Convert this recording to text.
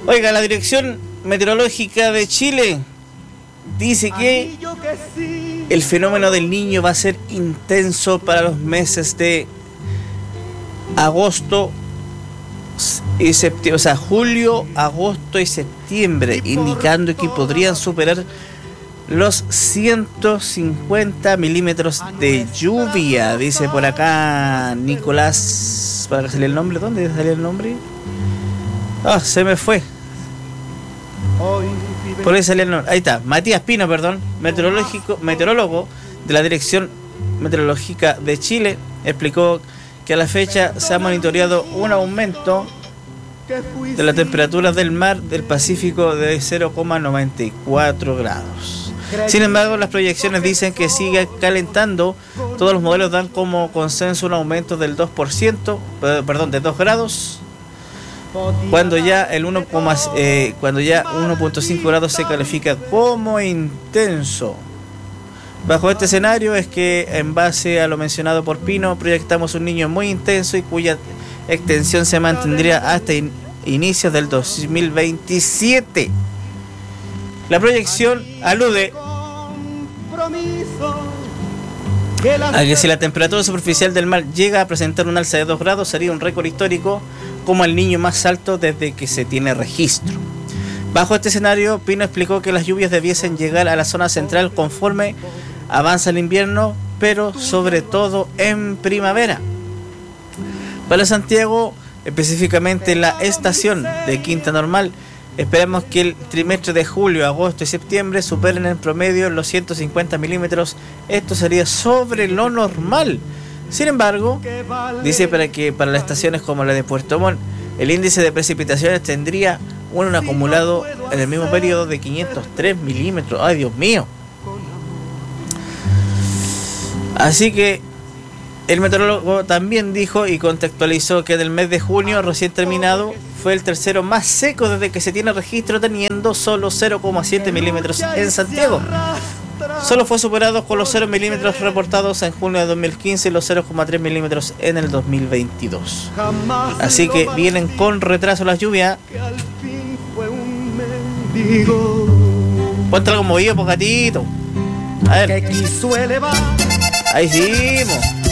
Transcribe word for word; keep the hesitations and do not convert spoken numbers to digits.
Oiga, la Dirección Meteorológica de Chile dice que el fenómeno del Niño va a ser intenso para los meses de agosto y septiembre, o sea, julio, agosto y septiembre, indicando que podrían superar los ciento cincuenta milímetros de lluvia, dice por acá Nicolás. ¿Para que salga el nombre? ¿Dónde salió el nombre? Ah, se me fue. Por ahí salió el nombre. Ahí está, Matías Pino, perdón, meteorológico, meteorólogo de la Dirección Meteorológica de Chile, explicó que a la fecha se ha monitoreado un aumento de la temperatura del mar del Pacífico de cero coma noventa y cuatro grados. Sin embargo, las proyecciones dicen que sigue calentando. Todos los modelos dan como consenso un aumento del dos por ciento, perdón, de dos grados, cuando ya el uno, eh, cuando ya uno punto cinco grados se califica como intenso. Bajo este escenario es que, en base a lo mencionado por Pino, proyectamos un Niño muy intenso y cuya extensión se mantendría hasta in- inicios del dos mil veintisiete. La proyección alude a que si la temperatura superficial del mar llega a presentar un alza de dos grados, sería un récord histórico como el Niño más alto desde que se tiene registro. Bajo este escenario, Pino explicó que las lluvias debiesen llegar a la zona central conforme avanza el invierno, pero sobre todo en primavera. Para Santiago, específicamente la estación de Quinta Normal, esperamos que el trimestre de julio, agosto y septiembre superen en promedio los ciento cincuenta milímetros. Esto sería sobre lo normal. Sin embargo, dice para que para las estaciones como la de Puerto Montt, el índice de precipitaciones tendría un acumulado en el mismo periodo de quinientos tres milímetros. ¡Ay, Dios mío! Así que el meteorólogo también dijo y contextualizó que en el mes de junio recién terminado fue el tercero más seco desde que se tiene registro, teniendo solo cero coma siete milímetros en Santiago. Solo fue superado con los cero milímetros reportados en junio de dos mil quince y los cero coma tres milímetros en el dos mil veintidós. Así que vienen con retraso las lluvias. Ponte algo movido, po, gatito. A ver. Ahí sí.